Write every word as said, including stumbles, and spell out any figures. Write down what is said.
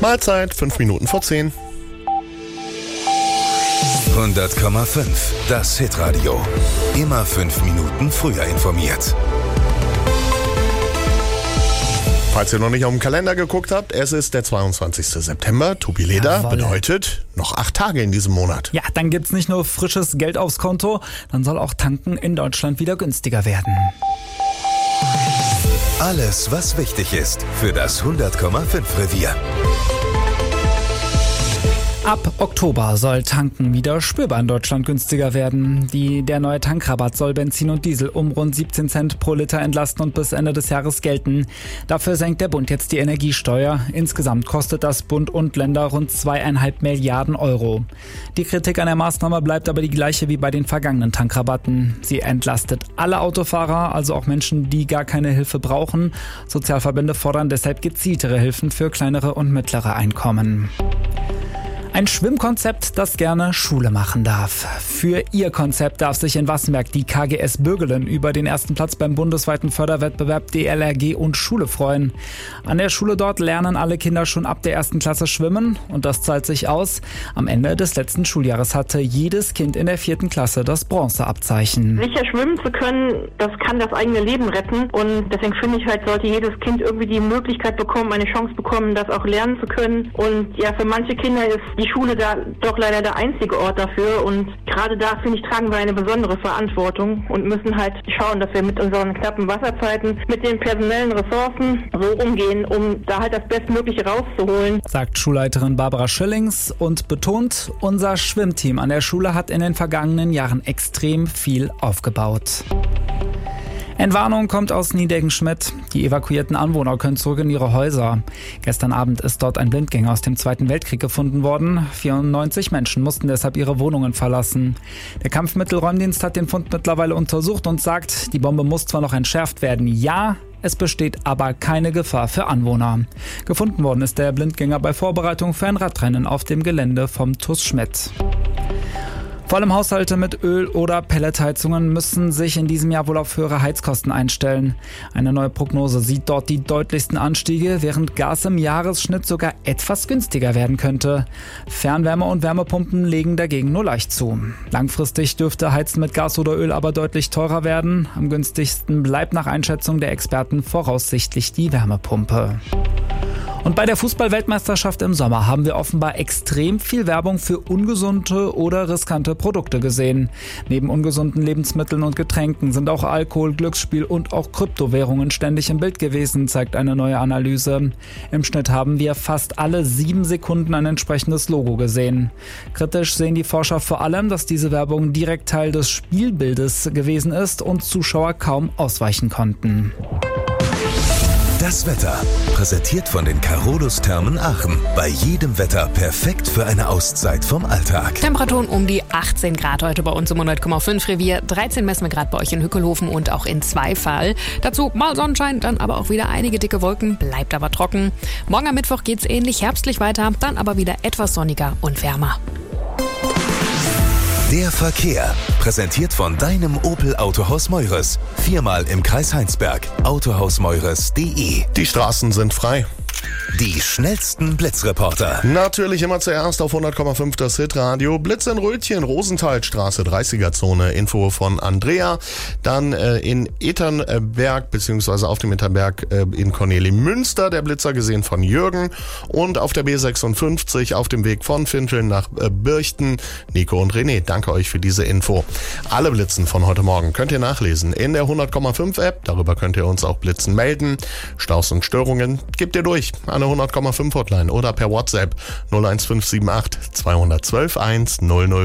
Mahlzeit, fünf Minuten vor zehn. hundert Komma fünf, das Hitradio. Immer fünf Minuten früher informiert. Falls ihr noch nicht auf den Kalender geguckt habt, es ist der zweiundzwanzigster September. Tobi Leder Jawohl. bedeutet noch acht Tage in diesem Monat. Ja, dann gibt's nicht nur frisches Geld aufs Konto, dann soll auch Tanken in Deutschland wieder günstiger werden. Alles, was wichtig ist für das hundert Komma fünf Revier. Ab Oktober soll Tanken wieder spürbar in Deutschland günstiger werden. Die, der neue Tankrabatt soll Benzin und Diesel um rund siebzehn Cent pro Liter entlasten und bis Ende des Jahres gelten. Dafür senkt der Bund jetzt die Energiesteuer. Insgesamt kostet das Bund und Länder rund zweieinhalb Milliarden Euro. Die Kritik an der Maßnahme bleibt aber die gleiche wie bei den vergangenen Tankrabatten. Sie entlastet alle Autofahrer, also auch Menschen, die gar keine Hilfe brauchen. Sozialverbände fordern deshalb gezieltere Hilfen für kleinere und mittlere Einkommen. Ein Schwimmkonzept, das gerne Schule machen darf. Für ihr Konzept darf sich in Wassenberg die K G S Bürgelen über den ersten Platz beim bundesweiten Förderwettbewerb D L R G und Schule freuen. An der Schule dort lernen alle Kinder schon ab der ersten Klasse schwimmen und das zahlt sich aus. Am Ende des letzten Schuljahres hatte jedes Kind in der vierten Klasse das Bronzeabzeichen. Sicher schwimmen zu können, das kann das eigene Leben retten und deswegen finde ich halt, sollte jedes Kind irgendwie die Möglichkeit bekommen, eine Chance bekommen, das auch lernen zu können. Und ja, für manche Kinder ist die Schule da doch leider der einzige Ort dafür und gerade da, finde ich, tragen wir eine besondere Verantwortung und müssen halt schauen, dass wir mit unseren knappen Wasserzeiten, mit den personellen Ressourcen so umgehen, um da halt das Bestmögliche rauszuholen. Sagt Schulleiterin Barbara Schillings und betont, unser Schwimmteam an der Schule hat in den vergangenen Jahren extrem viel aufgebaut. Entwarnung kommt aus Niedeggen-Schmidt. Die evakuierten Anwohner können zurück in ihre Häuser. Gestern Abend ist dort ein Blindgänger aus dem Zweiten Weltkrieg gefunden worden. vierundneunzig Menschen mussten deshalb ihre Wohnungen verlassen. Der Kampfmittelräumdienst hat den Fund mittlerweile untersucht und sagt, die Bombe muss zwar noch entschärft werden, ja, es besteht aber keine Gefahr für Anwohner. Gefunden worden ist der Blindgänger bei Vorbereitung für ein Radrennen auf dem Gelände vom T U S Schmidt. Vor allem Haushalte mit Öl- oder Pelletheizungen müssen sich in diesem Jahr wohl auf höhere Heizkosten einstellen. Eine neue Prognose sieht dort die deutlichsten Anstiege, während Gas im Jahresschnitt sogar etwas günstiger werden könnte. Fernwärme- und Wärmepumpen legen dagegen nur leicht zu. Langfristig dürfte Heizen mit Gas oder Öl aber deutlich teurer werden. Am günstigsten bleibt nach Einschätzung der Experten voraussichtlich die Wärmepumpe. Und bei der Fußball-Weltmeisterschaft im Sommer haben wir offenbar extrem viel Werbung für ungesunde oder riskante Produkte gesehen. Neben ungesunden Lebensmitteln und Getränken sind auch Alkohol, Glücksspiel und auch Kryptowährungen ständig im Bild gewesen, zeigt eine neue Analyse. Im Schnitt haben wir fast alle sieben Sekunden ein entsprechendes Logo gesehen. Kritisch sehen die Forscher vor allem, dass diese Werbung direkt Teil des Spielbildes gewesen ist und Zuschauer kaum ausweichen konnten. Das Wetter, präsentiert von den Carolus Thermen Aachen. Bei jedem Wetter perfekt für eine Auszeit vom Alltag. Temperaturen um die achtzehn Grad heute bei uns im hundert Komma fünf Revier. dreizehn messen wir gerade bei euch in Hückelhofen und auch in Zweifall. Dazu mal Sonnenschein, dann aber auch wieder einige dicke Wolken, bleibt aber trocken. Morgen am Mittwoch geht's ähnlich herbstlich weiter, dann aber wieder etwas sonniger und wärmer. Der Verkehr, präsentiert von deinem Opel Autohaus Meures. Viermal im Kreis Heinsberg. autohaus meures punkt de. Die Straßen sind frei. Die schnellsten Blitzreporter. Natürlich immer zuerst auf hundert Komma fünf das Hitradio. Blitz in Rötchen, Rosenthalstraße, dreißiger-Zone. Info von Andrea. Dann äh, in Eternberg, beziehungsweise auf dem Eternberg äh, in Cornelimünster, der Blitzer gesehen von Jürgen. Und auf der B sechsundfünfzig auf dem Weg von Finteln nach äh, Birchten. Nico und René, danke euch für diese Info. Alle Blitzen von heute Morgen könnt ihr nachlesen in der hundert Komma fünf App. Darüber könnt ihr uns auch Blitzen melden. Staus und Störungen gebt ihr durch an der hundert Komma fünf Hotline oder per WhatsApp null eins fünf sieben acht zwei eins zwei eins null null